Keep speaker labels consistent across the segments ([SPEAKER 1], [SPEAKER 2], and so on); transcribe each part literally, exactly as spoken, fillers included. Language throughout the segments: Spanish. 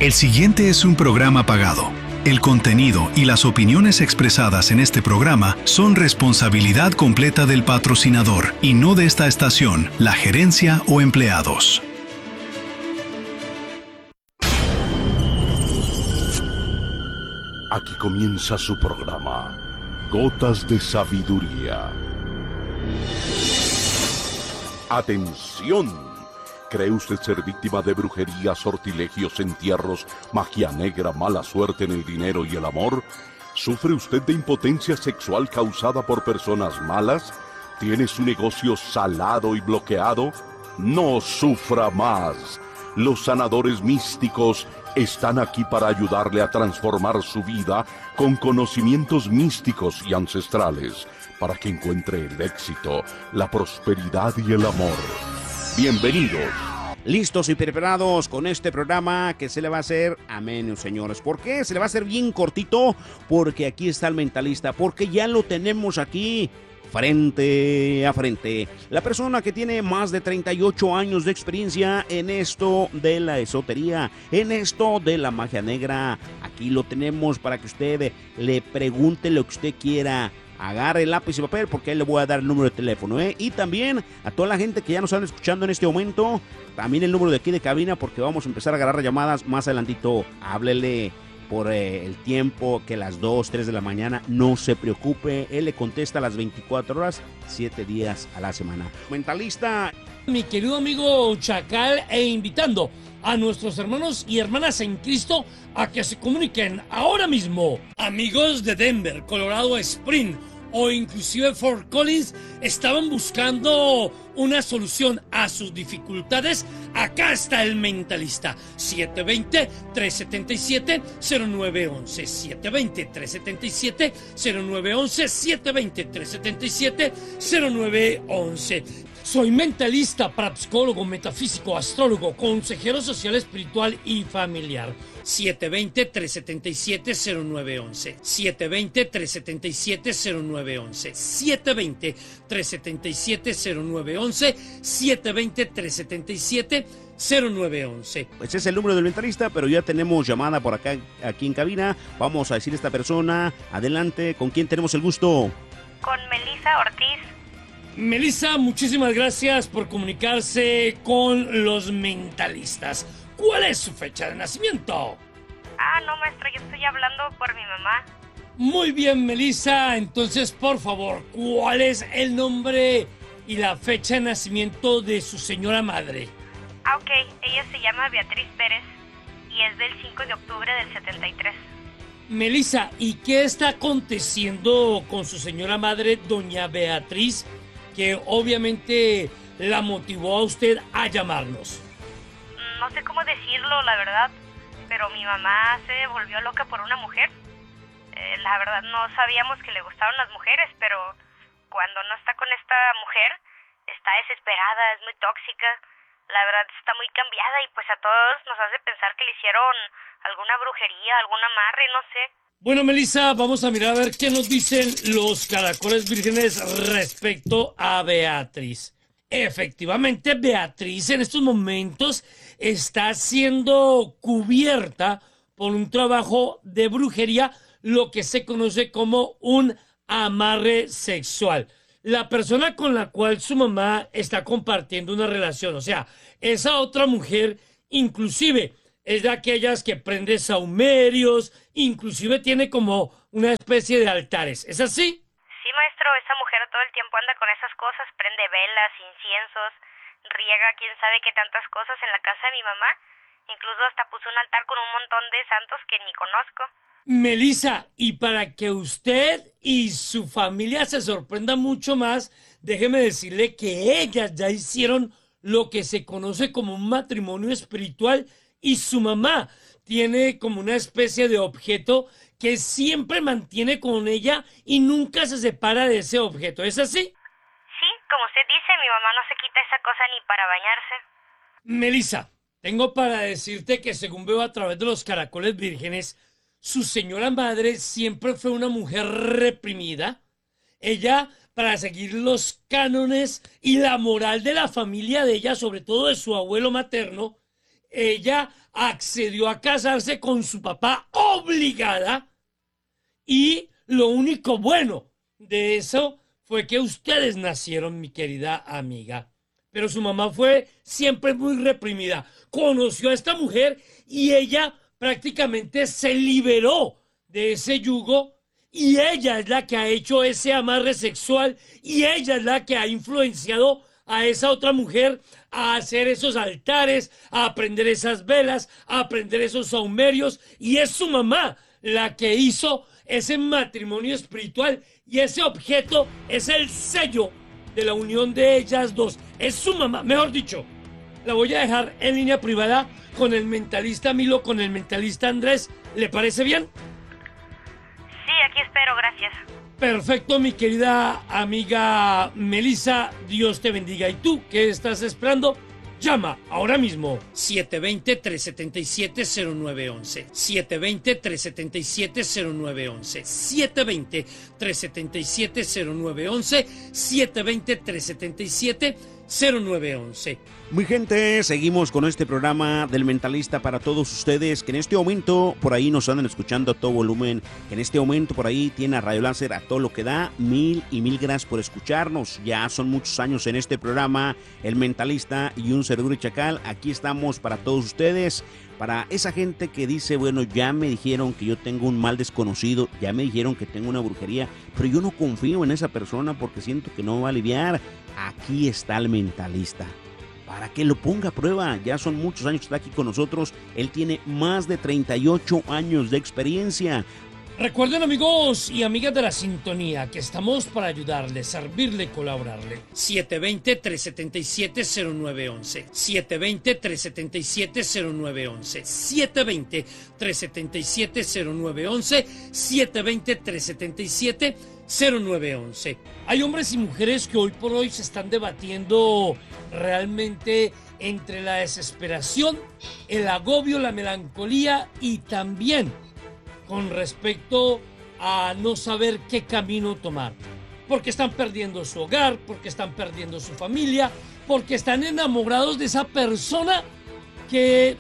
[SPEAKER 1] El siguiente es un programa pagado. El contenido y las opiniones expresadas en este programa son responsabilidad completa del patrocinador y no de esta estación, la gerencia o empleados.
[SPEAKER 2] Aquí comienza su programa, Gotas de Sabiduría. ¡Atención! ¿Cree usted ser víctima de brujería, sortilegios, entierros, magia negra, mala suerte en el dinero y el amor? ¿Sufre usted de impotencia sexual causada por personas malas? ¿Tiene su negocio salado y bloqueado? ¡No sufra más! Los sanadores místicos están aquí para ayudarle a transformar su vida con conocimientos místicos y ancestrales, para que encuentre el éxito, la prosperidad y el amor. Bienvenidos.
[SPEAKER 3] Listos y preparados con este programa que se le va a hacer amén, señores. ¿Por qué? Se le va a hacer bien cortito, porque aquí está el mentalista, porque ya lo tenemos aquí frente a frente. La persona que tiene más de treinta y ocho años de experiencia en esto de la esotería, en esto de la magia negra. Aquí lo tenemos para que usted le pregunte lo que usted quiera. Agarre lápiz y papel porque ahí le voy a dar el número de teléfono, ¿eh? Y también a toda la gente que ya nos están escuchando en este momento, también el número de aquí de cabina, porque vamos a empezar a agarrar llamadas más adelantito. Háblele por eh, el tiempo, que las dos, tres de la mañana, no se preocupe. Él le contesta a las veinticuatro horas, siete días a la semana. Mentalista.
[SPEAKER 4] Mi querido amigo Chacal, e invitando a nuestros hermanos y hermanas en Cristo a que se comuniquen ahora mismo. Amigos de Denver, Colorado Springs o inclusive Fort Collins, estaban buscando una solución a sus dificultades. Acá está el mentalista. siete dos cero, tres siete siete, cero nueve uno uno. siete dos cero, tres siete siete, cero nueve uno uno. siete dos cero, tres siete siete, cero nueve uno uno. Soy mentalista, parapsicólogo, metafísico, astrólogo, consejero social, espiritual y familiar. siete dos cero, tres siete siete, cero nueve uno uno. siete dos cero, tres siete siete, cero nueve uno uno. siete dos cero, tres siete siete, cero nueve uno uno. siete dos cero, tres siete siete, cero nueve uno uno.
[SPEAKER 3] Pues es el número del mentalista, pero ya tenemos llamada por acá, aquí en cabina. Vamos a decir a esta persona, adelante, ¿con quién tenemos el gusto?
[SPEAKER 5] Con Melissa Ortiz.
[SPEAKER 4] Melissa, muchísimas gracias por comunicarse con los mentalistas. ¿Cuál es su fecha de nacimiento?
[SPEAKER 5] Ah, no, maestro, yo estoy hablando por mi mamá.
[SPEAKER 4] Muy bien, Melissa. Entonces, por favor, ¿cuál es el nombre y la fecha de nacimiento de su señora madre?
[SPEAKER 5] Ah, ok. Ella se llama Beatriz Pérez y es del cinco de octubre del setenta y tres.
[SPEAKER 4] Melissa, ¿y qué está aconteciendo con su señora madre, doña Beatriz, que obviamente la motivó a usted a llamarnos?
[SPEAKER 5] No sé cómo decirlo, la verdad, pero mi mamá se volvió loca por una mujer. Eh, la verdad, no sabíamos que le gustaban las mujeres, pero cuando no está con esta mujer, está desesperada, es muy tóxica. La verdad, está muy cambiada y pues a todos nos hace pensar que le hicieron alguna brujería, algún amarre, no sé.
[SPEAKER 4] Bueno, Melissa, vamos a mirar a ver qué nos dicen los caracoles vírgenes respecto a Beatriz. Efectivamente, Beatriz en estos momentos está siendo cubierta por un trabajo de brujería, lo que se conoce como un amarre sexual. La persona con la cual su mamá está compartiendo una relación, o sea, esa otra mujer, inclusive es de aquellas que prende sahumerios, inclusive tiene como una especie de altares. ¿Es así?
[SPEAKER 5] Sí, maestro, esa mujer todo el tiempo anda con esas cosas, prende velas, inciensos, riega quién sabe qué tantas cosas en la casa de mi mamá. Incluso hasta puso un altar con un montón de santos que ni conozco.
[SPEAKER 4] Melissa, y para que usted y su familia se sorprendan mucho más, déjeme decirle que ellas ya hicieron lo que se conoce como un matrimonio espiritual. Y su mamá tiene como una especie de objeto que siempre mantiene con ella y nunca se separa de ese objeto. ¿Es así?
[SPEAKER 5] Sí, como usted dice, mi mamá no se quita esa cosa ni para bañarse.
[SPEAKER 4] Melissa, tengo para decirte que según veo a través de los caracoles vírgenes, su señora madre siempre fue una mujer reprimida. Ella, para seguir los cánones y la moral de la familia de ella, sobre todo de su abuelo materno, ella accedió a casarse con su papá obligada y lo único bueno de eso fue que ustedes nacieron, mi querida amiga. Pero su mamá fue siempre muy reprimida. Conoció a esta mujer y ella prácticamente se liberó de ese yugo y ella es la que ha hecho ese amarre sexual y ella es la que ha influenciado a esa otra mujer a hacer esos altares, a aprender esas velas, a aprender esos saumerios, y es su mamá la que hizo ese matrimonio espiritual y ese objeto es el sello de la unión de ellas dos. Es su mamá, mejor dicho. La voy a dejar en línea privada con el mentalista Milo, con el mentalista Andrés. ¿Le parece bien?
[SPEAKER 5] Sí, aquí espero, gracias.
[SPEAKER 4] Perfecto, mi querida amiga Melissa, Dios te bendiga. ¿Y tú qué estás esperando? Llama ahora mismo. siete dos cero, tres siete siete, cero nueve uno uno. siete dos cero, tres siete siete, cero nueve uno uno. siete dos cero, tres siete siete, cero nueve uno uno. siete dos cero, tres siete siete, cero nueve uno uno.
[SPEAKER 3] Mi gente, seguimos con este programa del Mentalista para todos ustedes que en este momento por ahí nos andan escuchando a todo volumen, que en este momento por ahí tiene a Radio Láser a todo lo que da. Mil y mil gracias por escucharnos. Ya son muchos años en este programa, El Mentalista y un servidor Chacal. Aquí estamos para todos ustedes, para esa gente que dice, bueno, ya me dijeron que yo tengo un mal desconocido, ya me dijeron que tengo una brujería, pero yo no confío en esa persona porque siento que no va a aliviar. Aquí está el Mentalista, para que lo ponga a prueba. Ya son muchos años que está aquí con nosotros. Él tiene más de treinta y ocho años de experiencia.
[SPEAKER 4] Recuerden, amigos y amigas de la sintonía, que estamos para ayudarle, servirle, colaborarle. siete dos cero, tres siete siete, cero nueve uno uno. siete dos cero, tres siete siete, cero nueve uno uno. siete dos cero, tres siete siete, cero nueve uno uno. siete dos cero, tres siete siete, cero nueve uno uno. Hay hombres y mujeres que hoy por hoy se están debatiendo realmente entre la desesperación, el agobio, la melancolía y también con respecto a no saber qué camino tomar. Porque están perdiendo su hogar, porque están perdiendo su familia, porque están enamorados de esa persona que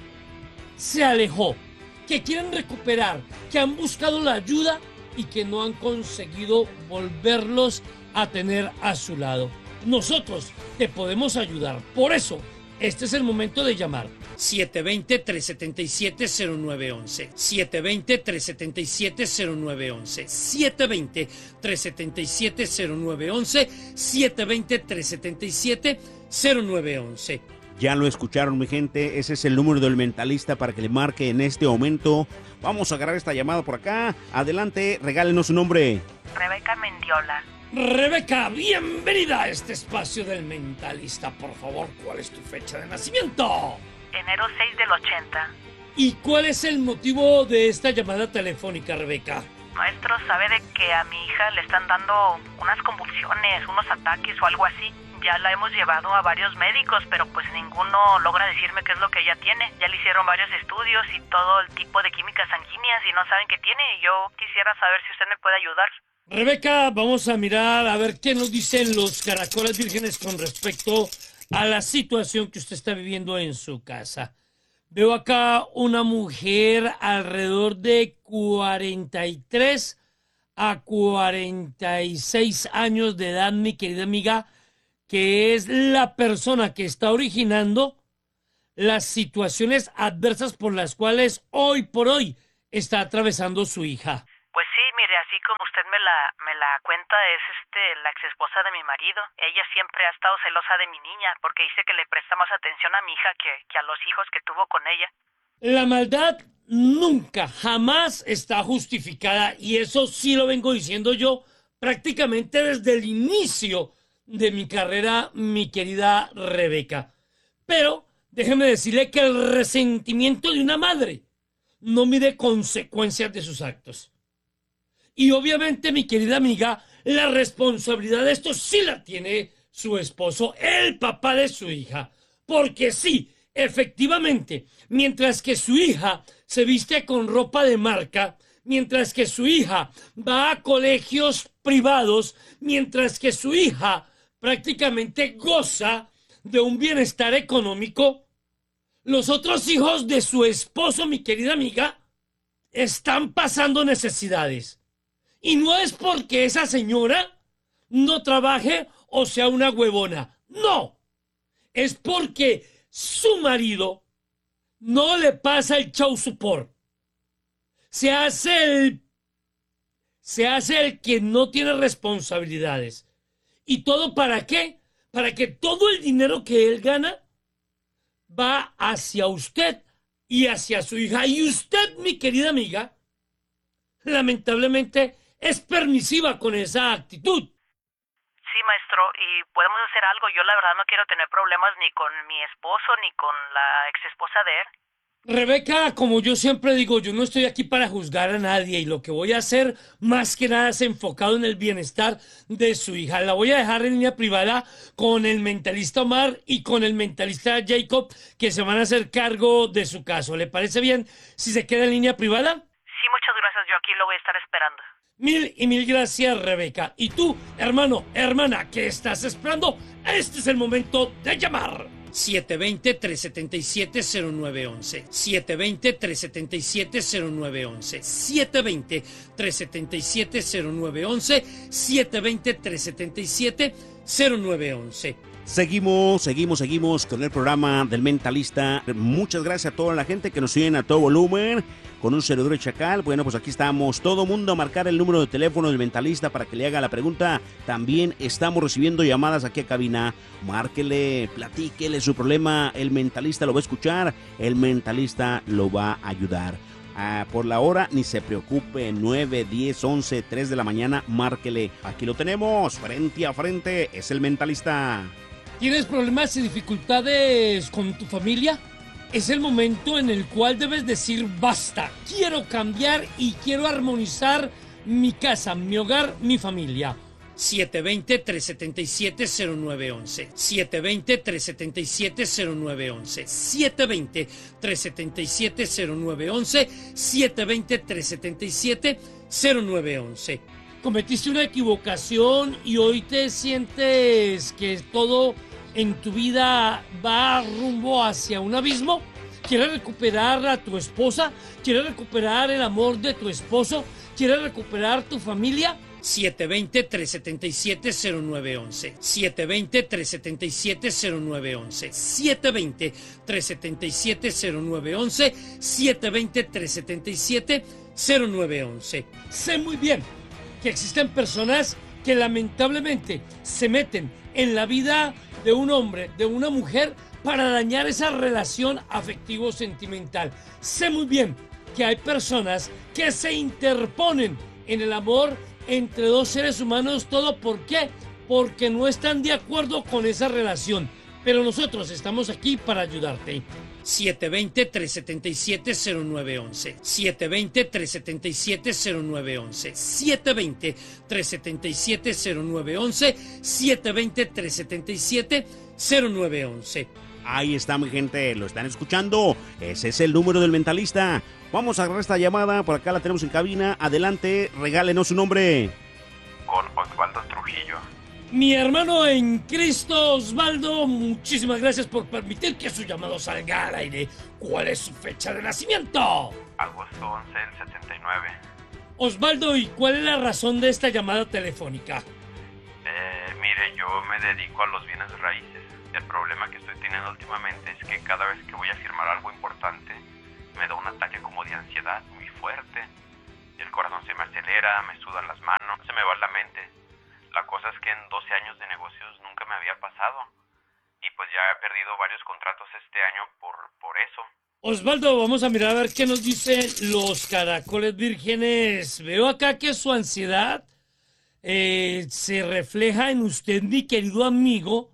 [SPEAKER 4] se alejó, que quieren recuperar, que han buscado la ayuda y que no han conseguido volverlos a tener a su lado. Nosotros te podemos ayudar. Por eso, este es el momento de llamar. siete dos cero, tres siete siete, cero nueve uno uno. siete dos cero, tres siete siete, cero nueve uno uno. siete dos cero, tres siete siete, cero nueve uno uno. siete dos cero, tres siete siete, cero nueve uno uno.
[SPEAKER 3] Ya lo escucharon, mi gente. Ese es el número del Mentalista para que le marque en este momento. Vamos a agarrar esta llamada por acá. Adelante, regálenos su nombre.
[SPEAKER 6] Rebeca Mendiola.
[SPEAKER 4] Rebeca, bienvenida a este espacio del Mentalista. Por favor, ¿cuál es tu fecha de nacimiento?
[SPEAKER 6] Enero seis del ochenta.
[SPEAKER 4] ¿Y cuál es el motivo de esta llamada telefónica, Rebeca?
[SPEAKER 6] Maestro, sabe de que a mi hija le están dando unas convulsiones, unos ataques o algo así. Ya la hemos llevado a varios médicos, pero pues ninguno logra decirme qué es lo que ella tiene. Ya le hicieron varios estudios y todo el tipo de químicas sanguíneas y no saben qué tiene. Y yo quisiera saber si usted me puede ayudar.
[SPEAKER 4] Rebeca, vamos a mirar a ver qué nos dicen los caracoles vírgenes con respecto a la situación que usted está viviendo en su casa. Veo acá una mujer alrededor de cuarenta y tres a cuarenta y seis años de edad, mi querida amiga, que es la persona que está originando las situaciones adversas por las cuales hoy por hoy está atravesando su hija.
[SPEAKER 6] Pues sí, mire, así como usted me la me la cuenta, es este la exesposa de mi marido. Ella siempre ha estado celosa de mi niña porque dice que le presta más atención a mi hija que, que a los hijos que tuvo con ella.
[SPEAKER 4] La maldad nunca, jamás está justificada, y eso sí lo vengo diciendo yo prácticamente desde el inicio de mi carrera, mi querida Rebeca. Pero déjeme decirle que el resentimiento de una madre no mide consecuencias de sus actos. Y obviamente, mi querida amiga, la responsabilidad de esto sí la tiene su esposo, el papá de su hija. Porque sí, efectivamente, mientras que su hija se viste con ropa de marca, mientras que su hija va a colegios privados, mientras que su hija prácticamente goza de un bienestar económico, Los otros hijos de su esposo, mi querida amiga, están pasando necesidades. Y no es porque esa señora no trabaje o sea una huevona. No. Es porque su marido no le pasa el child support. Se hace el... Se hace el que no tiene responsabilidades. ¿Y todo para qué? Para que todo el dinero que él gana va hacia usted y hacia su hija. Y usted, mi querida amiga, lamentablemente es permisiva con esa actitud.
[SPEAKER 6] Sí, maestro, y podemos hacer algo. Yo la verdad no quiero tener problemas ni con mi esposo ni con la ex esposa de él.
[SPEAKER 4] Rebeca, como yo siempre digo, yo no estoy aquí para juzgar a nadie y lo que voy a hacer más que nada es enfocado en el bienestar de su hija. La voy a dejar en línea privada con el mentalista Omar y con el mentalista Jacob, que se van a hacer cargo de su caso. ¿Le parece bien si se queda en línea privada?
[SPEAKER 6] Sí, muchas gracias. Yo aquí lo voy a estar esperando.
[SPEAKER 4] Mil y mil gracias, Rebeca. Y tú, hermano, hermana, ¿qué estás esperando? Este es el momento de llamar. siete dos cero, tres siete siete, cero nueve uno uno. siete dos cero, tres siete siete, cero nueve uno uno. siete dos cero, tres siete siete, cero nueve uno uno. siete dos cero, tres siete siete, cero nueve uno uno.
[SPEAKER 3] Seguimos, seguimos, seguimos con el programa del Mentalista. Muchas gracias a toda la gente que nos siguen a todo volumen con un servidor de Chacal. Bueno, pues aquí estamos, todo mundo a marcar el número de teléfono del Mentalista para que le haga la pregunta. También estamos recibiendo llamadas aquí a cabina. Márquele, platíquele su problema. El Mentalista lo va a escuchar, el Mentalista lo va a ayudar. Ah, por la hora, ni se preocupe, nueve, diez, once, tres de la mañana, márquele. Aquí lo tenemos, frente a frente, es el Mentalista.
[SPEAKER 4] ¿Tienes problemas y dificultades con tu familia? Es el momento en el cual debes decir basta. Quiero cambiar y quiero armonizar mi casa, mi hogar, mi familia. siete dos cero, tres siete siete, cero nueve uno uno. siete dos cero, tres siete siete, cero nueve uno uno. siete dos cero, tres siete siete, cero nueve uno uno. siete dos cero, tres siete siete, cero nueve uno uno. Cometiste una equivocación y hoy te sientes que todo en tu vida va rumbo hacia un abismo. ¿Quieres recuperar a tu esposa? ¿Quieres recuperar el amor de tu esposo? ¿Quieres recuperar tu familia? siete dos cero, tres siete siete, cero nueve uno uno. siete dos cero, tres siete siete, cero nueve uno uno. siete dos cero, tres siete siete, cero nueve uno uno. siete dos cero, tres siete siete, cero nueve uno uno. Sé muy bien que existen personas que lamentablemente se meten en la vida de un hombre, de una mujer, para dañar esa relación afectivo-sentimental. Sé muy bien que hay personas que se interponen en el amor entre dos seres humanos. ¿Todo por qué? Porque no están de acuerdo con esa relación. Pero nosotros estamos aquí para ayudarte. siete dos cero, tres siete siete, cero nueve uno uno. siete dos cero, tres siete siete, cero nueve uno uno. siete dos cero, tres siete siete, cero nueve uno uno. siete dos cero, tres siete siete, cero nueve uno uno.
[SPEAKER 3] Ahí está, mi gente, lo están escuchando. Ese es el número del Mentalista. Vamos a agarrar esta llamada, por acá la tenemos en cabina. Adelante, regálenos su nombre.
[SPEAKER 7] Con Osvaldo Trujillo.
[SPEAKER 4] Mi hermano en Cristo, Osvaldo, muchísimas gracias por permitir que su llamado salga al aire. ¿Cuál es su fecha de nacimiento?
[SPEAKER 7] Agosto once del setenta y nueve.
[SPEAKER 4] Osvaldo, ¿y cuál es la razón de esta llamada telefónica?
[SPEAKER 7] Eh, mire, yo me dedico a los bienes raíces. El problema que estoy teniendo últimamente es que cada vez que voy a firmar algo importante, me da un ataque como de ansiedad muy fuerte. El corazón se me acelera, me sudan las manos, se me va la mente. La cosa es que en doce años de negocios nunca me había pasado. Y pues ya he perdido varios contratos este año por, por eso.
[SPEAKER 4] Osvaldo, vamos a mirar a ver qué nos dicen los caracoles vírgenes. Veo acá que su ansiedad eh, se refleja en usted, mi querido amigo,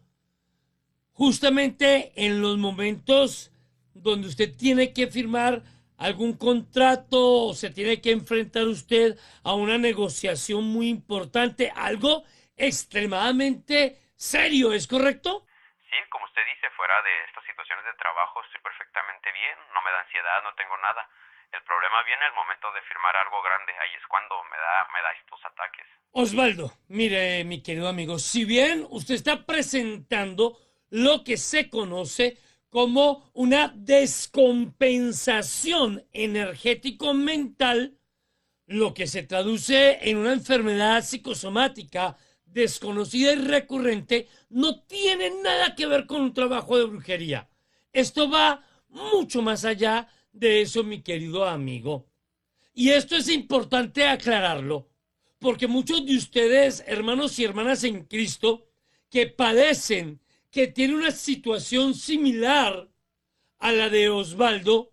[SPEAKER 4] justamente en los momentos donde usted tiene que firmar algún contrato o se tiene que enfrentar usted a una negociación muy importante, algo extremadamente serio, ¿es correcto?
[SPEAKER 7] Sí, como usted dice, fuera de estas situaciones de trabajo estoy perfectamente bien, no me da ansiedad, no tengo nada. El problema viene al momento de firmar algo grande, ahí es cuando me da, me da estos ataques.
[SPEAKER 4] Osvaldo, mire, mi querido amigo, si bien usted está presentando lo que se conoce como una descompensación energético-mental, lo que se traduce en una enfermedad psicosomática desconocida y recurrente, no tiene nada que ver con un trabajo de brujería. Esto va mucho más allá de eso, mi querido amigo. Y esto es importante aclararlo, porque muchos de ustedes, hermanos y hermanas en Cristo, que padecen, que tienen una situación similar a la de Osvaldo,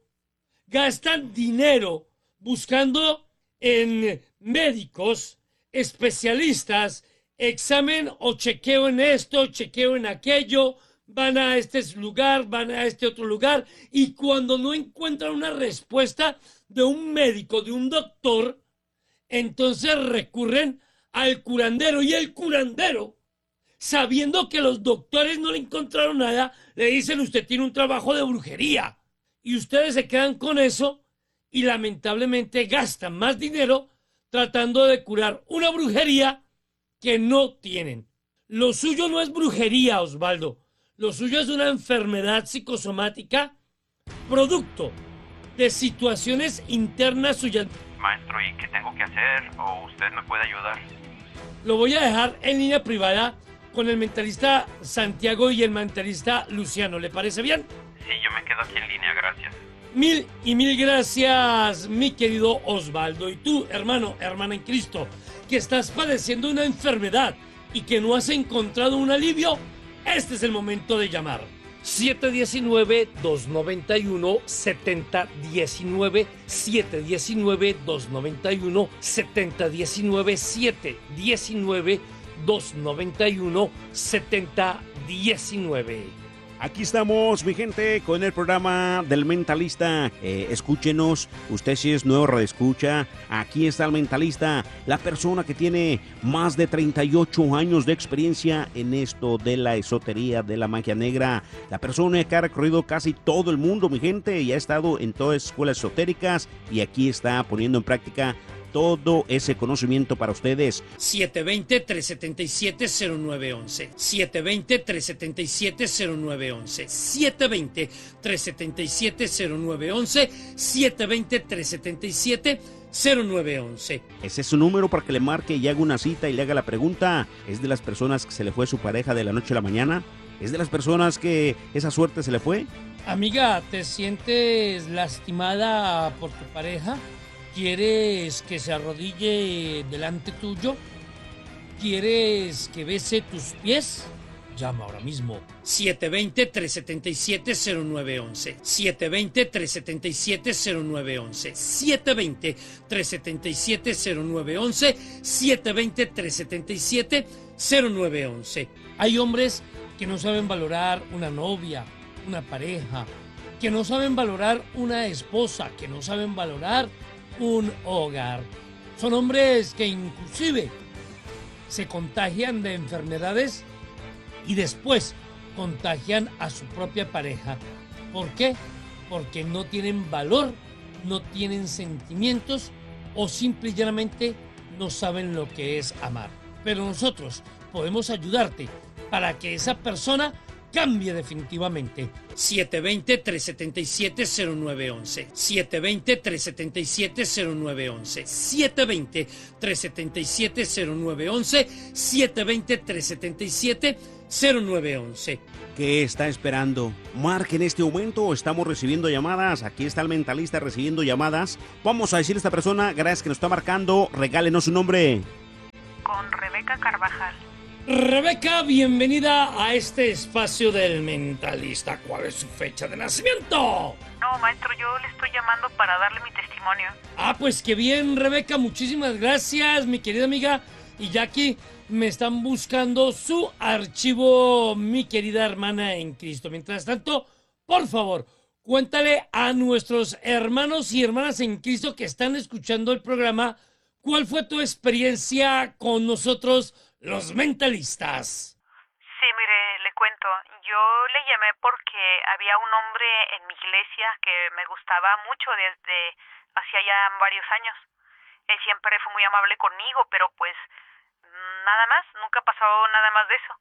[SPEAKER 4] gastan dinero buscando en médicos, especialistas, examen o chequeo en esto, chequeo en aquello, van a este lugar, van a este otro lugar, y cuando no encuentran una respuesta de un médico, de un doctor, entonces recurren al curandero, y el curandero, sabiendo que los doctores no le encontraron nada, le dicen: usted tiene un trabajo de brujería, y ustedes se quedan con eso y lamentablemente gastan más dinero tratando de curar una brujería que no tienen. Lo suyo no es brujería, Osvaldo. Lo suyo es una enfermedad psicosomática producto de situaciones internas suyas.
[SPEAKER 7] Maestro, ¿y qué tengo que hacer? ¿O usted me puede ayudar?
[SPEAKER 4] Lo voy a dejar en línea privada con el mentalista Santiago y el mentalista Luciano. ¿Le parece bien?
[SPEAKER 7] Sí, yo me quedo aquí en línea, gracias.
[SPEAKER 4] Mil y mil gracias, mi querido Osvaldo. Y tú, hermano, hermana en Cristo, que estás padeciendo una enfermedad y que no has encontrado un alivio, este es el momento de llamar. siete uno nueve, dos nueve uno, siete cero uno nueve, siete uno nueve, dos nueve uno, siete cero uno nueve, siete uno nueve, dos nueve uno, siete cero uno nueve.
[SPEAKER 3] Aquí estamos, mi gente, con el programa del Mentalista. Eh, escúchenos, usted si es nuevo radioescucha, aquí está el Mentalista, la persona que tiene más de treinta y ocho años de experiencia en esto de la esotería, de la magia negra. La persona que ha recorrido casi todo el mundo, mi gente, y ha estado en todas las escuelas esotéricas, y aquí está poniendo en práctica todo ese conocimiento para ustedes.
[SPEAKER 4] siete dos cero, tres siete siete, cero nueve uno uno. siete dos cero, tres siete siete, cero nueve uno uno. siete dos cero, tres siete siete, cero nueve uno uno. siete dos cero, tres siete siete, cero nueve uno uno.
[SPEAKER 3] Ese es su número para que le marque y haga una cita y le haga la pregunta. ¿Es de las personas que se le fue su pareja de la noche a la mañana? ¿Es de las personas que esa suerte se le fue?
[SPEAKER 4] Amiga, ¿te sientes lastimada por tu pareja? ¿Quieres que se arrodille delante tuyo? ¿Quieres que bese tus pies? Llama ahora mismo. siete dos cero, tres siete siete, cero nueve uno uno. siete dos cero, tres siete siete, cero nueve uno uno. siete dos cero, tres siete siete, cero nueve uno uno. siete dos cero, tres siete siete, cero nueve uno uno. Hay hombres que no saben valorar una novia, una pareja, que no saben valorar una esposa, que no saben valorar un hogar. Son hombres que inclusive se contagian de enfermedades y después contagian a su propia pareja. ¿Por qué? Porque no tienen valor, no tienen sentimientos o simple y llanamente no saben lo que es amar. Pero nosotros podemos ayudarte para que esa persona cambie definitivamente. siete dos cero, tres siete siete, cero nueve uno uno. siete dos cero, tres siete siete, cero nueve uno uno. siete dos cero, tres siete siete, cero nueve uno uno. siete dos cero, tres siete siete, cero nueve uno uno.
[SPEAKER 3] ¿Qué está esperando? Marque en este momento, estamos recibiendo llamadas. Aquí está el Mentalista recibiendo llamadas. Vamos a decirle a esta persona, gracias que nos está marcando, regálenos su nombre.
[SPEAKER 6] Con Rebeca Carvajal.
[SPEAKER 4] Rebeca, bienvenida a este espacio del Mentalista. ¿Cuál es su fecha de nacimiento?
[SPEAKER 6] No, maestro, yo le estoy llamando para darle mi testimonio.
[SPEAKER 4] Ah, pues qué bien, Rebeca, muchísimas gracias, mi querida amiga. Y ya que me están buscando su archivo, mi querida hermana en Cristo. Mientras tanto, por favor, cuéntale a nuestros hermanos y hermanas en Cristo que están escuchando el programa, ¿cuál fue tu experiencia con nosotros, los mentalistas?
[SPEAKER 6] Sí, mire, le cuento. Yo le llamé porque había un hombre en mi iglesia que me gustaba mucho desde hacía ya varios años. Él siempre fue muy amable conmigo, pero pues nada más, nunca pasó nada más de eso.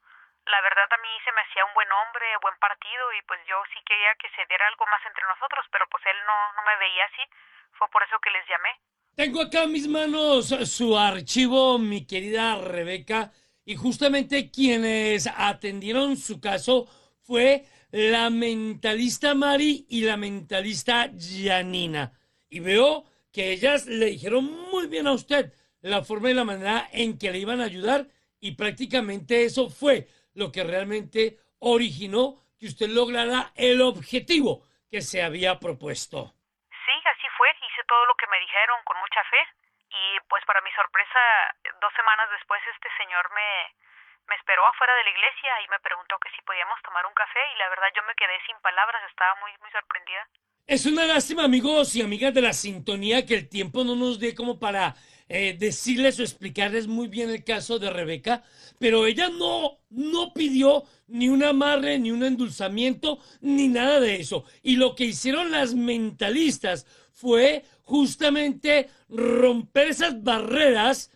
[SPEAKER 6] La verdad a mí se me hacía un buen hombre, buen partido, y pues yo sí quería que se diera algo más entre nosotros, pero pues él no, no me veía así. Fue por eso que les llamé.
[SPEAKER 4] Tengo acá en mis manos su archivo, mi querida Rebeca, y justamente quienes atendieron su caso fue la mentalista Mari y la mentalista Janina. Y veo que ellas le dijeron muy bien a usted la forma y la manera en que le iban a ayudar, y prácticamente eso fue lo que realmente originó que usted lograra el objetivo que se había propuesto.
[SPEAKER 6] Sí, así fue, hice todo lo que me dijeron con mucha fe, y pues para mi sorpresa, dos semanas después este señor me, me esperó afuera de la iglesia y me preguntó que si podíamos tomar un café, y la verdad yo me quedé sin palabras, estaba muy, muy sorprendida.
[SPEAKER 4] Es una lástima, amigos y amigas de la sintonía, que el tiempo no nos dé como para eh, decirles o explicarles muy bien el caso de Rebeca, pero ella no, no pidió ni un amarre, ni un endulzamiento, ni nada de eso. Y lo que hicieron las mentalistas fue justamente romper esas barreras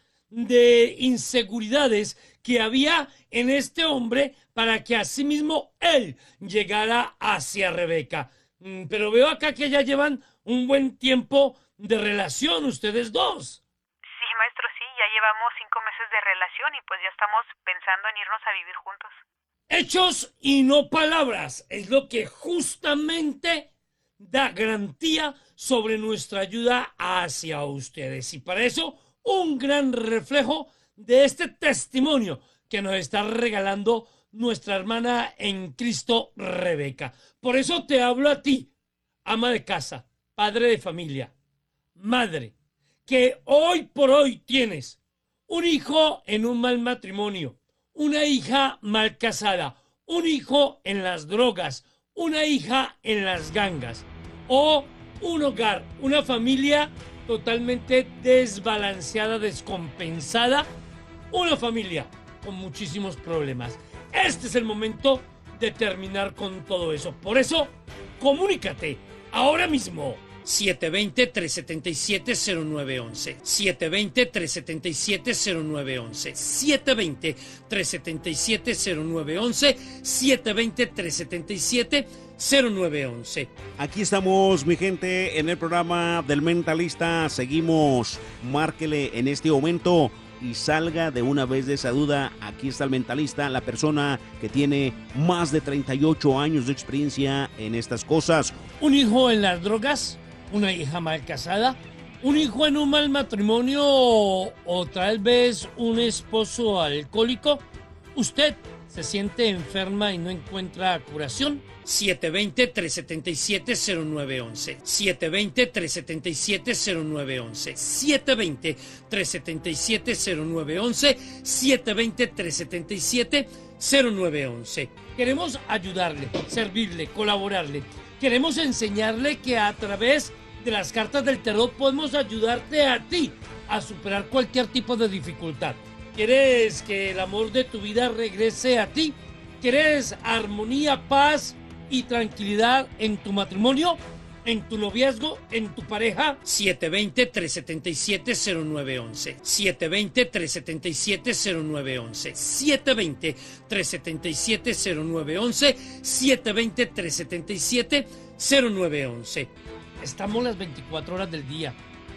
[SPEAKER 4] de inseguridades que había en este hombre para que asimismo él llegara hacia Rebeca. Pero veo acá que ya llevan un buen tiempo de relación ustedes dos.
[SPEAKER 6] Sí, maestro, sí, ya llevamos cinco meses de relación y pues ya estamos pensando en irnos a vivir juntos.
[SPEAKER 4] Hechos y no palabras es lo que justamente da garantía sobre nuestra ayuda hacia ustedes. Y para eso, un gran reflejo de este testimonio que nos está regalando nuestra hermana en Cristo, Rebeca. Por eso te hablo a ti, ama de casa, padre de familia, madre, que hoy por hoy tienes un hijo en un mal matrimonio, una hija mal casada, un hijo en las drogas, una hija en las gangas, o un hogar, una familia totalmente desbalanceada, descompensada, una familia con muchísimos problemas. Este es el momento de terminar con todo eso. Por eso, comunícate ahora mismo. siete dos cero, tres siete siete, cero nueve uno uno. siete dos cero, tres siete siete, cero nueve uno uno. siete dos cero, tres siete siete, cero nueve uno uno. siete dos cero, tres siete siete, cero nueve uno uno.
[SPEAKER 3] Aquí estamos, mi gente, en el programa del Mentalista. Seguimos. Márquele en este momento y salga de una vez de esa duda. Aquí está el Mentalista, la persona que tiene más de treinta y ocho años de experiencia en estas cosas.
[SPEAKER 4] Un hijo en las drogas, una hija mal casada, un hijo en un mal matrimonio o, o tal vez un esposo alcohólico. ¿Usted se siente enferma y no encuentra curación? siete dos cero, tres siete siete, cero nueve uno uno. siete dos cero, tres siete siete, cero nueve uno uno. siete dos cero, tres siete siete, cero nueve uno uno. siete dos cero, tres siete siete, cero nueve uno uno. Queremos ayudarle, servirle, colaborarle. Queremos enseñarle que a través de las cartas del tarot podemos ayudarte a ti a superar cualquier tipo de dificultad. ¿Quieres que el amor de tu vida regrese a ti? ¿Quieres armonía, paz y tranquilidad en tu matrimonio, en tu noviazgo, en tu pareja? siete dos cero, tres siete siete, cero nueve uno uno. siete dos cero, tres siete siete, cero nueve uno uno. siete dos cero, tres siete siete, cero nueve uno uno. siete dos cero, tres siete siete, cero nueve uno uno. Estamos las veinticuatro horas del día,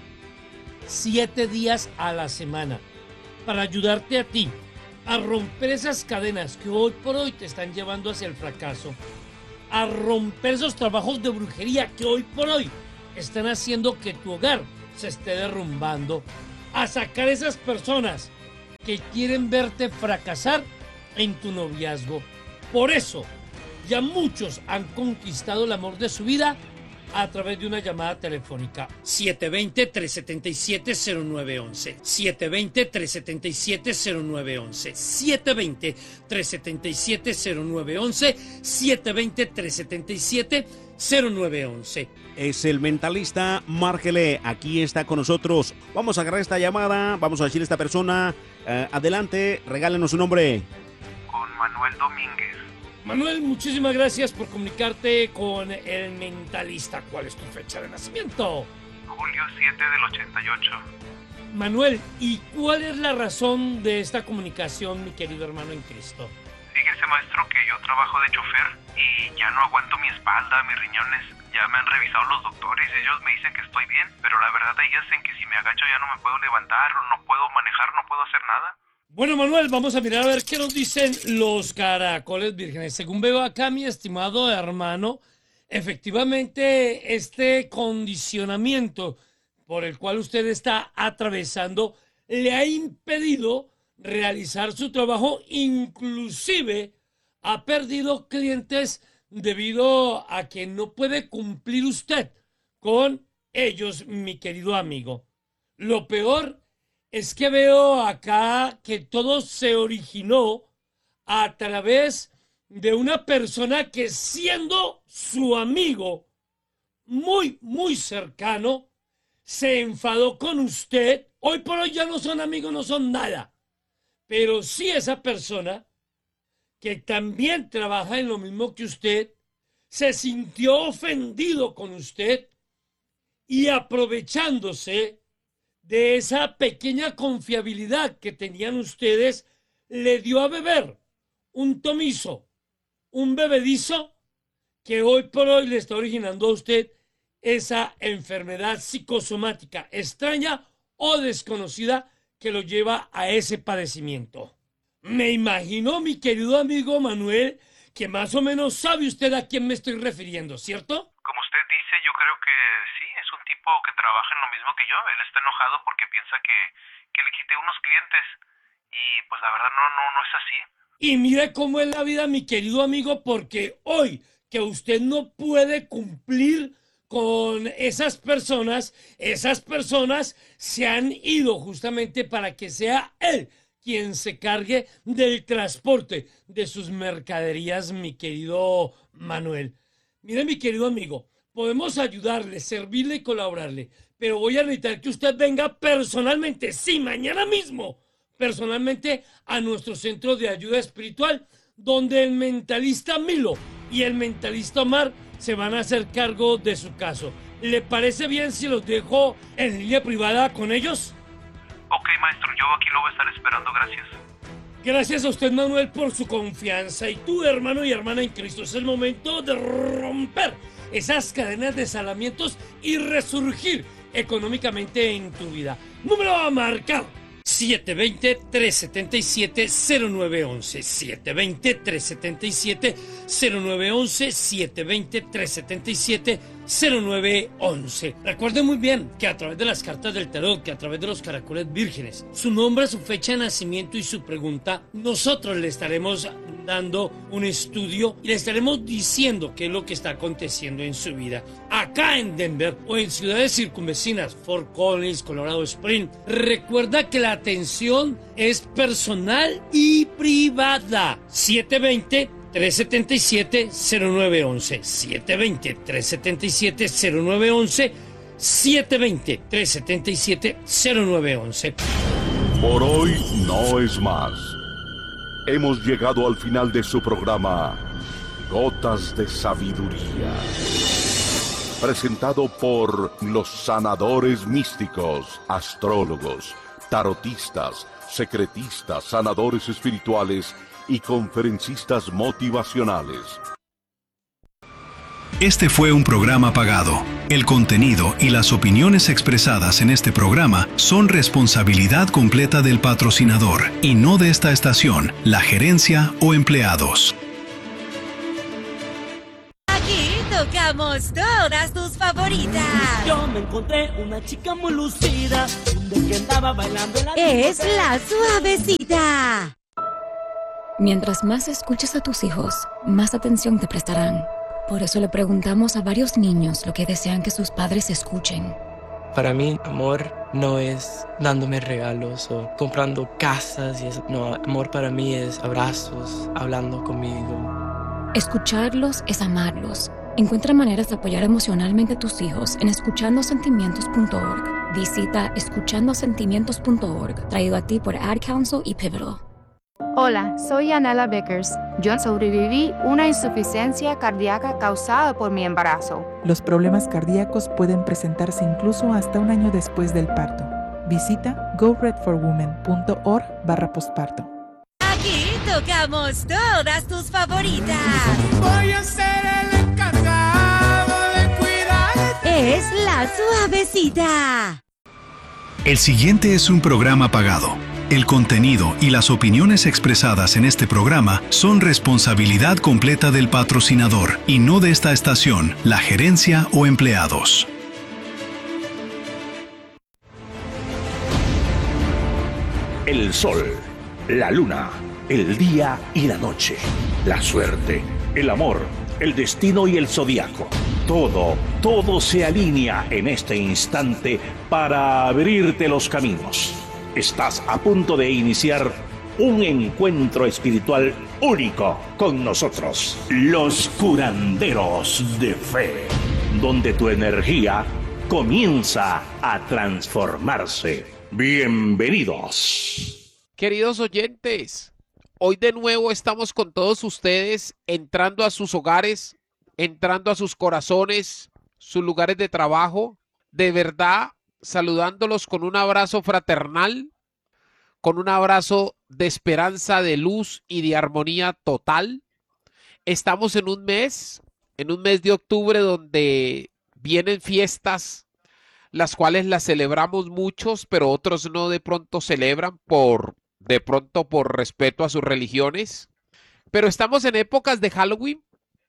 [SPEAKER 4] siete días a la semana, para ayudarte a ti a romper esas cadenas que hoy por hoy te están llevando hacia el fracaso, a romper esos trabajos de brujería que hoy por hoy están haciendo que tu hogar se esté derrumbando, a sacar esas personas que quieren verte fracasar en tu noviazgo. Por eso, ya muchos han conquistado el amor de su vida a través de una llamada telefónica. siete dos cero, tres siete siete, cero nueve uno uno. siete dos cero, tres siete siete, cero nueve uno uno. siete dos cero, tres siete siete, cero nueve uno uno. siete dos cero, tres siete siete, cero nueve uno uno.
[SPEAKER 3] Es el Mentalista, márquele, aquí está con nosotros. Vamos a agarrar esta llamada, vamos a decirle a esta persona, eh, adelante, regálenos su nombre.
[SPEAKER 7] Con Manuel Domínguez.
[SPEAKER 4] Manuel, muchísimas gracias por comunicarte con el Mentalista. ¿Cuál es tu fecha de nacimiento?
[SPEAKER 7] Julio siete del ochenta y ocho.
[SPEAKER 4] Manuel, ¿y cuál es la razón de esta comunicación, mi querido hermano en Cristo?
[SPEAKER 7] Fíjese dice, maestro, que yo trabajo de chofer y ya no aguanto mi espalda, mis riñones. Ya me han revisado los doctores, ellos me dicen que estoy bien, pero la verdad ellos dicen que si me agacho ya no me puedo levantar, no puedo manejar, no puedo hacer nada.
[SPEAKER 4] Bueno, Manuel, vamos a mirar a ver qué nos dicen los caracoles vírgenes. Según veo acá, mi estimado hermano, efectivamente este condicionamiento por el cual usted está atravesando le ha impedido realizar su trabajo, inclusive ha perdido clientes debido a que no puede cumplir usted con ellos, mi querido amigo. Lo peor es que veo acá que todo se originó a través de una persona que, siendo su amigo muy, muy cercano, se enfadó con usted. Hoy por hoy ya no son amigos, no son nada. Pero sí esa persona, que también trabaja en lo mismo que usted, se sintió ofendido con usted y, aprovechándose de esa pequeña confiabilidad que tenían ustedes, le dio a beber un tomizo, un bebedizo que hoy por hoy le está originando a usted esa enfermedad psicosomática extraña o desconocida que lo lleva a ese padecimiento. Me imagino, mi querido amigo Manuel, que más o menos sabe usted a quién me estoy refiriendo, ¿cierto?
[SPEAKER 7] Como usted dice, yo creo que sí, es un tipo que trabaja en lo mismo que yo. Él está enojado porque piensa que, que le quité unos clientes y pues la verdad no, no, no es así.
[SPEAKER 4] Y mire cómo es la vida, mi querido amigo, porque hoy que usted no puede cumplir con esas personas, esas personas se han ido justamente para que sea él quien se cargue del transporte de sus mercaderías, mi querido Manuel. Mire, mi querido amigo, podemos ayudarle, servirle y colaborarle, pero voy a necesitar que usted venga personalmente, sí, mañana mismo, personalmente a nuestro centro de ayuda espiritual, donde el mentalista Milo y el mentalista Omar se van a hacer cargo de su caso. ¿Le parece bien si los dejo en línea privada con ellos?
[SPEAKER 7] Ok, maestro, yo aquí lo voy a estar esperando, gracias.
[SPEAKER 4] Gracias a usted, Manuel, por su confianza. Y tú, hermano y hermana en Cristo, es el momento de romper esas cadenas de salamientos y resurgir económicamente en tu vida. Número a marcar: siete dos cero, tres siete siete, cero nueve uno uno. siete dos cero, tres siete siete, cero nueve uno uno. siete dos cero, tres siete siete, cero nueve uno uno. Recuerden muy bien que a través de las cartas del tarot, que a través de los caracoles vírgenes, su nombre, su fecha de nacimiento y su pregunta, nosotros le estaremos dando un estudio y le estaremos diciendo qué es lo que está aconteciendo en su vida. Acá en Denver o en ciudades circunvecinas, Fort Collins, Colorado Springs, recuerda que la atención es personal y privada. siete dos cero, tres siete siete, cero nueve uno uno. siete dos cero, tres siete siete, cero nueve uno uno. siete dos cero, tres siete siete, cero nueve uno uno.
[SPEAKER 2] Por hoy no es más. Hemos llegado al final de su programa Gotas de Sabiduría, presentado por los sanadores místicos, astrólogos, tarotistas, secretistas, sanadores espirituales y conferencistas motivacionales.
[SPEAKER 1] Este fue un programa pagado. El contenido y las opiniones expresadas en este programa son responsabilidad completa del patrocinador y no de esta estación, la gerencia o empleados.
[SPEAKER 8] Aquí tocamos todas tus favoritas.
[SPEAKER 9] Yo me encontré una chica muy lucida, de que andaba bailando en la
[SPEAKER 8] Es la suavecita.
[SPEAKER 10] Mientras más escuches a tus hijos, más atención te prestarán. Por eso le preguntamos a varios niños lo que desean que sus padres escuchen.
[SPEAKER 11] Para mí, amor no es dándome regalos o comprando casas y eso. No, amor para mí es abrazos, hablando conmigo.
[SPEAKER 10] Escucharlos es amarlos. Encuentra maneras de apoyar emocionalmente a tus hijos en escuchando sentimientos punto org. Visita escuchando sentimientos punto org, traído a ti por Ad Council y Pivotal.
[SPEAKER 12] Hola, soy Anela Vickers. Yo sobreviví una insuficiencia cardíaca causada por mi embarazo.
[SPEAKER 13] Los problemas cardíacos pueden presentarse incluso hasta un año después del parto. Visita go red for women punto org barra posparto.
[SPEAKER 8] Aquí tocamos todas tus favoritas.
[SPEAKER 9] Voy a ser el encargado de cuidar.
[SPEAKER 8] Es La Suavecita.
[SPEAKER 1] El siguiente es un programa pagado. El contenido y las opiniones expresadas en este programa son responsabilidad completa del patrocinador y no de esta estación, la gerencia o empleados.
[SPEAKER 14] El sol, la luna, el día y la noche, la suerte, el amor, el destino y el zodiaco. Todo, todo se alinea en este instante para abrirte los caminos. Estás a punto de iniciar un encuentro espiritual único con nosotros, los curanderos de fe, donde tu energía comienza a transformarse. Bienvenidos.
[SPEAKER 15] Queridos oyentes, hoy de nuevo estamos con todos ustedes entrando a sus hogares, entrando a sus corazones, sus lugares de trabajo, de verdad, saludándolos con un abrazo fraternal, con un abrazo de esperanza, de luz y de armonía total. Estamos en un mes, en un mes de octubre donde vienen fiestas, las cuales las celebramos muchos, pero otros no de pronto celebran por, de pronto por respeto a sus religiones. Pero estamos en épocas de Halloween,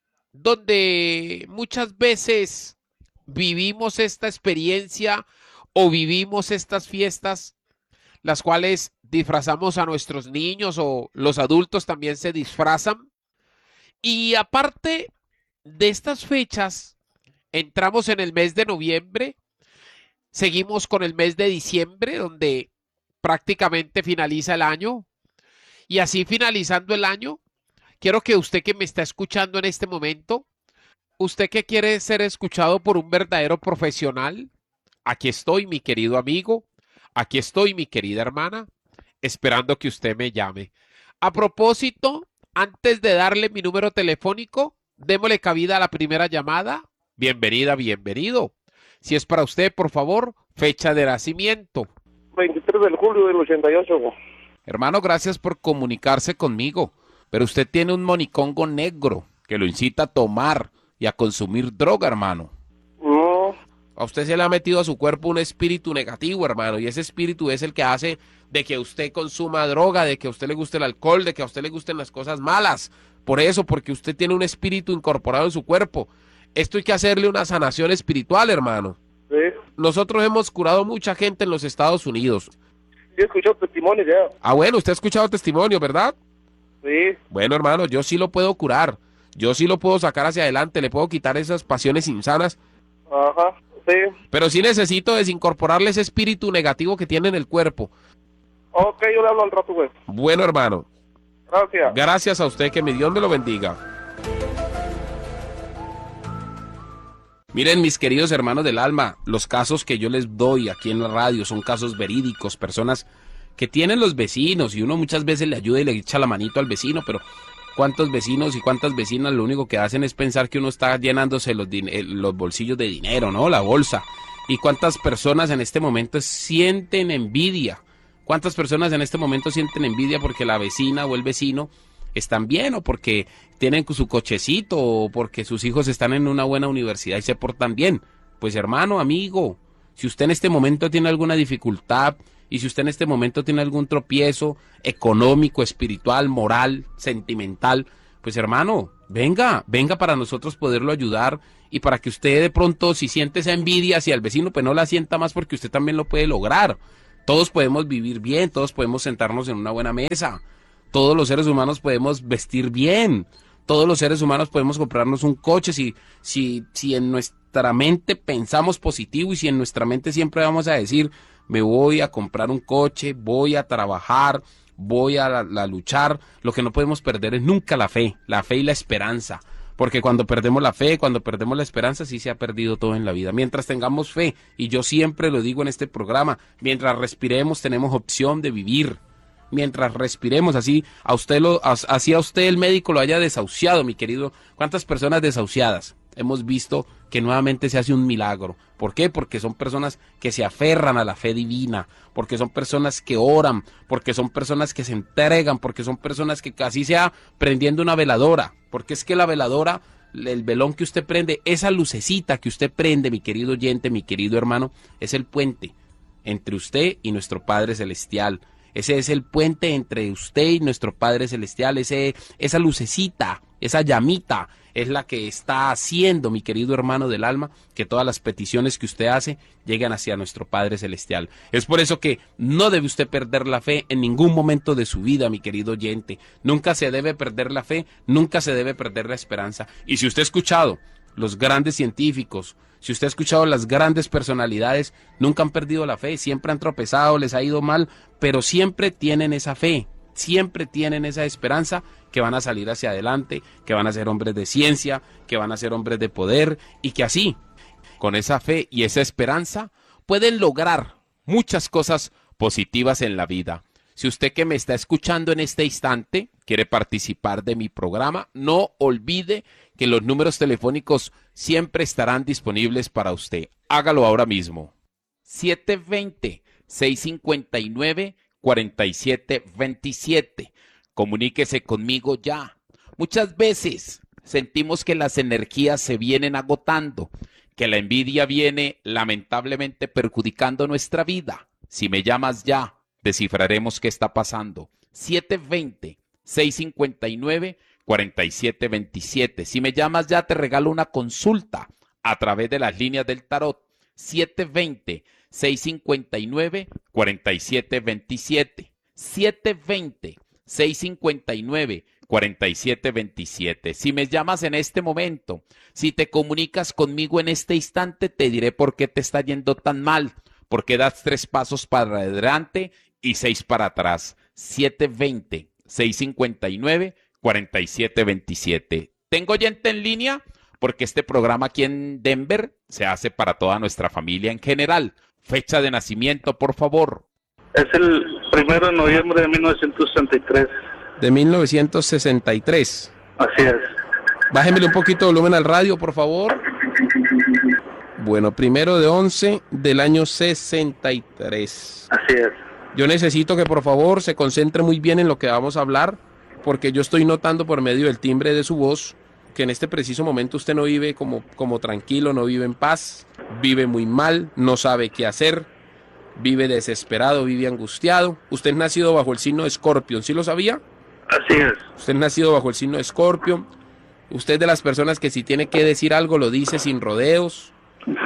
[SPEAKER 15] donde muchas veces vivimos esta experiencia o vivimos estas fiestas, las cuales disfrazamos a nuestros niños o los adultos también se disfrazan. Y aparte de estas fechas, entramos en el mes de noviembre, seguimos con el mes de diciembre, donde prácticamente finaliza el año. Y así finalizando el año, quiero que usted que me está escuchando en este momento, usted que quiere ser escuchado por un verdadero profesional, aquí estoy, mi querido amigo, aquí estoy, mi querida hermana, esperando que usted me llame. A propósito, antes de darle mi número telefónico, démosle cabida a la primera llamada. Bienvenida, bienvenido. Si es para usted, por favor, fecha de nacimiento.
[SPEAKER 16] veintitrés de julio del ochenta y ocho.
[SPEAKER 15] Hermano, gracias por comunicarse conmigo, pero usted tiene un monicongo negro que lo incita a tomar y a consumir droga, hermano.
[SPEAKER 16] No.
[SPEAKER 15] A usted se le ha metido a su cuerpo un espíritu negativo, hermano, y ese espíritu es el que hace de que usted consuma droga, de que a usted le guste el alcohol, de que a usted le gusten las cosas malas. Por eso, porque usted tiene un espíritu incorporado en su cuerpo. Esto hay que hacerle una sanación espiritual, hermano.
[SPEAKER 16] Sí.
[SPEAKER 15] Nosotros hemos curado mucha gente en los Estados Unidos.
[SPEAKER 16] Sí, he escuchado testimonios ya.
[SPEAKER 15] Ah, bueno, usted ha escuchado testimonio, ¿verdad?
[SPEAKER 16] Sí.
[SPEAKER 15] Bueno, hermano, yo sí lo puedo curar. Yo sí lo puedo sacar hacia adelante. Le puedo quitar esas pasiones insanas.
[SPEAKER 16] Ajá, sí.
[SPEAKER 15] Pero sí necesito desincorporarle ese espíritu negativo que tiene en el cuerpo.
[SPEAKER 16] Ok, yo le hablo al rato, güey.
[SPEAKER 15] Bueno, hermano.
[SPEAKER 16] Gracias.
[SPEAKER 15] Gracias a usted, que mi Dios me lo bendiga. Miren, mis queridos hermanos del alma, los casos que yo les doy aquí en la radio son casos verídicos, personas que tienen los vecinos y uno muchas veces le ayuda y le echa la manito al vecino, pero ¿cuántos vecinos y cuántas vecinas lo único que hacen es pensar que uno está llenándose los, los bolsillos de dinero, ¿no? La bolsa. ¿Y cuántas personas en este momento sienten envidia? ¿Cuántas personas en este momento sienten envidia porque la vecina o el vecino están bien, o porque tienen su cochecito, o porque sus hijos están en una buena universidad y se portan bien? Pues hermano, amigo, si usted en este momento tiene alguna dificultad, y si usted en este momento tiene algún tropiezo económico, espiritual, moral, sentimental, pues hermano, venga, venga para nosotros poderlo ayudar, y para que usted de pronto, si siente esa envidia hacia el vecino, pues no la sienta más, porque usted también lo puede lograr. Todos podemos vivir bien, todos podemos sentarnos en una buena mesa, todos los seres humanos podemos vestir bien, todos los seres humanos podemos comprarnos un coche si, si, si en nuestra mente pensamos positivo, y si en nuestra mente siempre vamos a decir, me voy a comprar un coche, voy a trabajar, voy a, a luchar. Lo que no podemos perder es nunca la fe, la fe y la esperanza. Porque cuando perdemos la fe, cuando perdemos la esperanza, sí se ha perdido todo en la vida. Mientras tengamos fe, y yo siempre lo digo en este programa, mientras respiremos tenemos opción de vivir. Mientras respiremos, así a usted lo, así a usted el médico lo haya desahuciado, mi querido. ¿Cuántas personas desahuciadas hemos visto que nuevamente se hace un milagro. ¿Por qué? Porque son personas que se aferran a la fe divina, porque son personas que oran, porque son personas que se entregan, porque son personas que casi sea prendiendo una veladora, porque es que la veladora, el velón que usted prende, esa lucecita que usted prende, mi querido oyente, mi querido hermano, es el puente entre usted y nuestro Padre Celestial. Ese es el puente entre usted y nuestro Padre Celestial, ese, esa lucecita, esa llamita, es la que está haciendo, mi querido hermano del alma, que todas las peticiones que usted hace lleguen hacia nuestro Padre Celestial. Es por eso que no debe usted perder la fe en ningún momento de su vida, mi querido oyente. Nunca se debe perder la fe, nunca se debe perder la esperanza. Y si usted ha escuchado los grandes científicos, si usted ha escuchado las grandes personalidades, nunca han perdido la fe, siempre han tropezado, les ha ido mal, pero siempre tienen esa fe, siempre tienen esa esperanza que van a salir hacia adelante, que van a ser hombres de ciencia, que van a ser hombres de poder y que así, con esa fe y esa esperanza, pueden lograr muchas cosas positivas en la vida. Si usted que me está escuchando en este instante quiere participar de mi programa, no olvide que los números telefónicos siempre estarán disponibles para usted. Hágalo ahora mismo. siete dos cero, seis cinco nueve, cuatro siete dos siete. Comuníquese conmigo ya. Muchas veces sentimos que las energías se vienen agotando, que la envidia viene lamentablemente perjudicando nuestra vida. Si me llamas ya, descifraremos qué está pasando. siete dos cero, seis cinco nueve, cuatro siete dos siete. Si me llamas ya, te regalo una consulta a través de las líneas del tarot. siete dos cero, seis cinco nueve, cuatro siete dos siete. siete dos cero, seis cinco nueve, cuatro siete dos siete. Si me llamas en este momento, si te comunicas conmigo en este instante, te diré por qué te está yendo tan mal, por qué das tres pasos para adelante y seis para atrás. siete dos cero, seis cinco nueve, cuatro siete dos siete. Tengo oyente en línea porque este programa aquí en Denver se hace para toda nuestra familia en general. Fecha de nacimiento, por favor.
[SPEAKER 16] Es el primero de noviembre de mil novecientos sesenta y tres.
[SPEAKER 15] De mil novecientos sesenta y tres.
[SPEAKER 16] Así es.
[SPEAKER 15] Bájemele un poquito de volumen al radio, por favor. Bueno, primero de once del año sesenta y tres.
[SPEAKER 16] Así es.
[SPEAKER 15] Yo necesito que por favor se concentre muy bien en lo que vamos a hablar, porque yo estoy notando por medio del timbre de su voz que en este preciso momento usted no vive como, como tranquilo, no vive en paz, vive muy mal, no sabe qué hacer, vive desesperado, vive angustiado. Usted es nacido bajo el signo de Escorpio, ¿sí lo sabía?
[SPEAKER 16] Así es.
[SPEAKER 15] Usted es nacido bajo el signo de Escorpio. Usted es de las personas que si tiene que decir algo lo dice sin rodeos.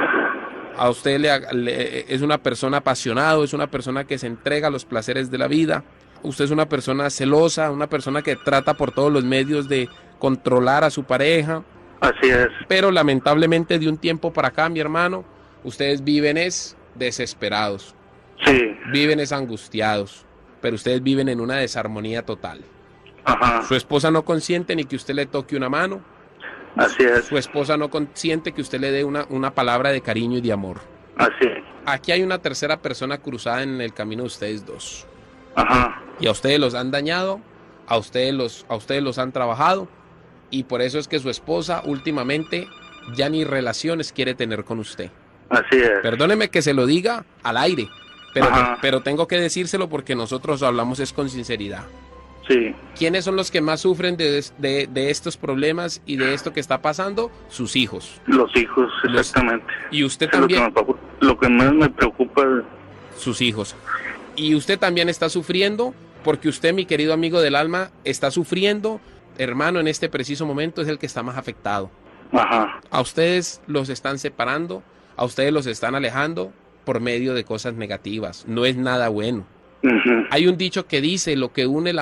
[SPEAKER 15] A usted le, le, es una persona apasionada, es una persona que se entrega a los placeres de la vida. Usted es una persona celosa, una persona que trata por todos los medios de controlar a su pareja.
[SPEAKER 16] Así es.
[SPEAKER 15] Pero lamentablemente de un tiempo para acá, mi hermano, ustedes viven es desesperados.
[SPEAKER 16] Sí.
[SPEAKER 15] Viven es angustiados, pero ustedes viven en una desarmonía total.
[SPEAKER 16] Ajá.
[SPEAKER 15] Su esposa no consiente ni que usted le toque una mano.
[SPEAKER 16] Así es.
[SPEAKER 15] Su esposa no consiente que usted le dé una, una palabra de cariño y de amor.
[SPEAKER 16] Así es.
[SPEAKER 15] Aquí hay una tercera persona cruzada en el camino de ustedes dos.
[SPEAKER 16] Ajá.
[SPEAKER 15] Y a ustedes los han dañado, a ustedes los, a ustedes los han trabajado, y por eso es que su esposa últimamente ya ni relaciones quiere tener con usted.
[SPEAKER 16] Así es.
[SPEAKER 15] Perdóneme que se lo diga al aire, pero, pero tengo que decírselo porque nosotros hablamos es con sinceridad.
[SPEAKER 16] Sí.
[SPEAKER 15] ¿Quiénes son los que más sufren de, de, de estos problemas y de esto que está pasando? Sus hijos.
[SPEAKER 16] Los hijos, exactamente.
[SPEAKER 15] Los, y usted
[SPEAKER 16] es
[SPEAKER 15] también.
[SPEAKER 16] Lo que, me, lo que más me preocupa es...
[SPEAKER 15] Sus hijos. Y usted también está sufriendo porque usted, mi querido amigo del alma, está sufriendo. Hermano, en este preciso momento es el que está más afectado.
[SPEAKER 16] Ajá.
[SPEAKER 15] A ustedes los están separando, a ustedes los están alejando por medio de cosas negativas. No es nada bueno.
[SPEAKER 16] Uh-huh.
[SPEAKER 15] Hay un dicho que dice, lo que une la